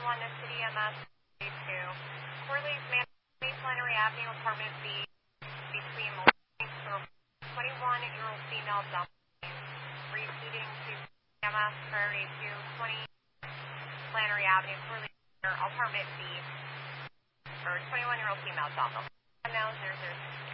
City MS 2. Corley's Flannery Avenue, apartment B, between 21-year-old female dumpling. Repeating to MS priority 220 Flannery Avenue, Corley, apartment B, for 21-year-old female dumpling. No, 006.